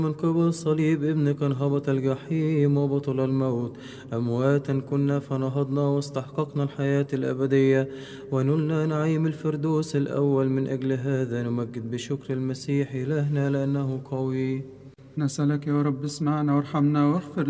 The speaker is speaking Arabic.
من قبل الصليب ابنك انهبط الجحيم وبطل الموت. أمواتا كنا فنهضنا واستحققنا الحياة الأبدية ونلنا نعيم الفردوس الأول. من أجل هذا نمجد بشكر المسيح إلهنا لأنه قوي. نسألك يا رب اسمعنا وارحمنا واغفر